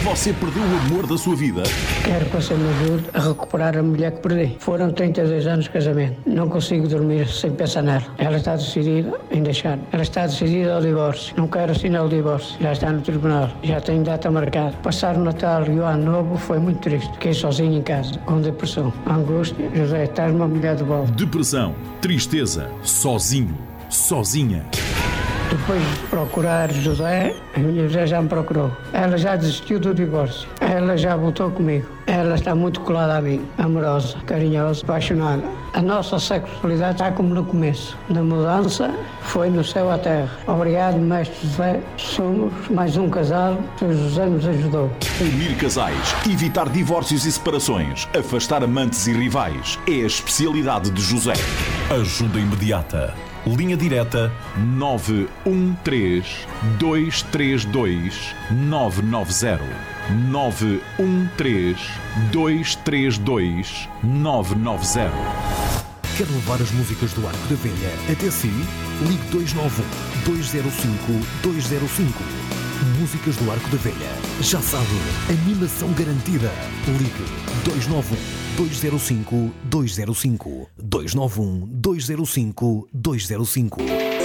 Você perdeu o amor da sua vida? Quero que você me ajude a recuperar a mulher que perdi. Foram 32 anos de casamento. Não consigo dormir sem pensar nela. Ela está decidida em deixar. Ela está decidida ao divórcio. Não quero assinar o divórcio. Já está no tribunal. Já tenho data marcada. Passar o Natal e o Ano Novo foi muito triste. Fiquei sozinho em casa, com depressão, angústia. José, estás uma mulher de volta. Depressão, tristeza, sozinho, sozinha. Depois de procurar José, a minha José já me procurou. Ela já desistiu do divórcio. Ela já voltou comigo. Ela está muito colada a mim, amorosa, carinhosa, apaixonada. A nossa sexualidade está como no começo. Na mudança, foi no céu à terra. Obrigado, mestre José. Somos mais um casal que o José nos ajudou. Unir casais, evitar divórcios e separações, afastar amantes e rivais. É a especialidade de José. Ajuda imediata. Linha direta 913-232-990. 913-232-990. Quer levar as músicas do Arco da Velha até si? Ligue 291-205-205. Músicas do Arco da Velha. Já sabe, animação garantida. Ligue 291-205-205. 291-205-205.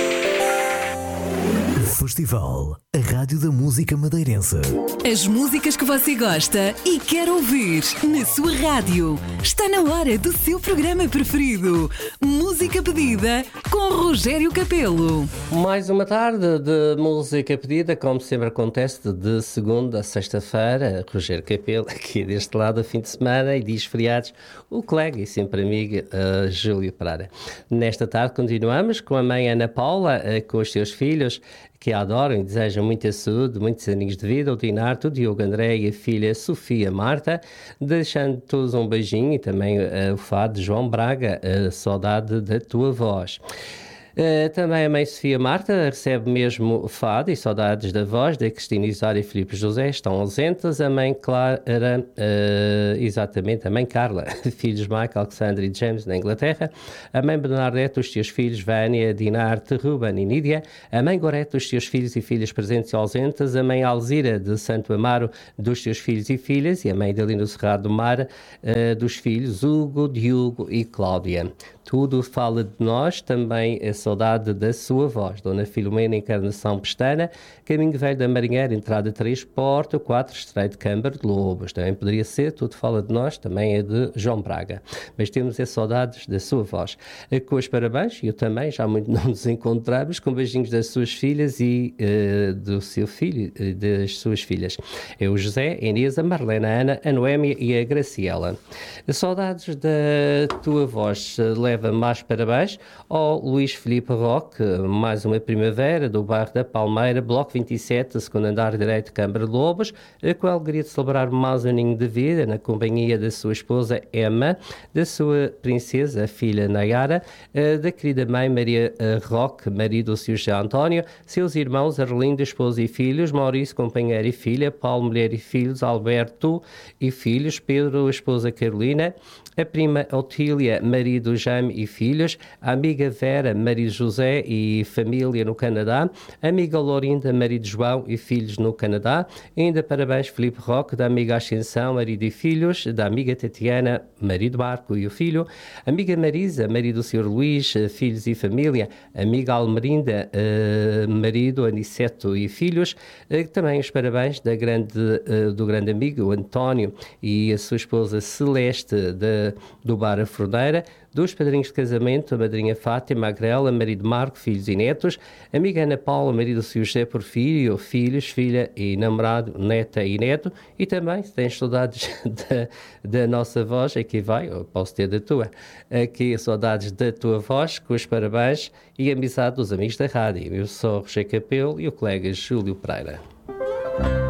Festival, a Rádio da Música Madeirense. As músicas que você gosta e quer ouvir na sua rádio. Está na hora do seu programa preferido. Música Pedida com Rogério Capelo. Mais uma tarde de música pedida, como sempre acontece, de segunda a sexta-feira. Rogério Capelo, aqui deste lado, a fim de semana, e dias feriados, o colega e sempre amigo Júlio Pereira. Nesta tarde continuamos com a mãe Ana Paula, com os seus filhos, que a adoram e desejam muita saúde, muitos aninhos de vida, o Dinarto, o Diogo André e a filha Sofia Marta, deixando todos um beijinho e também o fado de João Braga, a saudade da tua voz. Também a mãe Sofia Marta recebe mesmo fado e saudades da voz da Cristina Isária e Filipe José, estão ausentes. A mãe Clara, exatamente, a mãe Carla, filhos Michael, Alexandre e James na Inglaterra. A mãe Bernadette, os seus filhos Vânia, Dinarte, Ruben e Nídia. A mãe Gorete, os seus filhos e filhas presentes e ausentes. A mãe Alzira de Santo Amaro, dos seus filhos e filhas. E a mãe Delino Serrado do Mar, dos filhos Hugo, Diogo e Cláudia. Tudo fala de nós, também a saudade da sua voz. Dona Filomena Encarnação Pestana, Caminho Velho da Marinheira, entrada 3, Porta 4, Estreito de Câmara de Lobos. Também poderia ser Tudo fala de nós, também é de João Braga. Mas temos as saudades da sua voz. Com os parabéns, eu também, já muito não nos encontramos, com beijinhos das suas filhas e do seu filho e das suas filhas. É o José, a Inês, a Marlena, a Ana, a Noémia e a Graciela. As saudades da tua voz leva mais parabéns ao Luís Filipe Roque, mais uma primavera do bairro da Palmeira, Bloco 27, segundo andar direito, Câmara de Lobos, com a alegria de celebrar mais um aninho de vida na companhia da sua esposa Emma, da sua princesa, a filha Nayara, da querida mãe Maria Roque, marido do Sr. José António, seus irmãos Arlindo, esposa e filhos, Maurício, companheiro e filha, Paulo, mulher e filhos, Alberto e filhos, Pedro, esposa Carolina, a prima Otília, marido Jaime e filhos, a amiga Vera, marido José e família no Canadá, a amiga Lourinda, marido João e filhos no Canadá, ainda parabéns Filipe Roque, da amiga Ascensão, marido e filhos, da amiga Tatiana, marido Marco e o filho, amiga Marisa, marido do Sr. Luís, filhos e família, amiga Almerinda, marido Aniceto e filhos, também os parabéns do grande amigo o António e a sua esposa Celeste do Bar A Forneira, dos padrinhos de casamento, a madrinha Fátima, a Grela, marido Marco, filhos e netos, amiga Ana Paula, marido do Sr. José Porfírio, filhos, filha e namorado, neta e neto, e também, se tens saudades da nossa voz, aqui vai, eu posso ter da tua, aqui saudades da tua voz, com os parabéns e amizade dos amigos da rádio. Eu sou Rogério Capelo e o colega Júlio Pereira.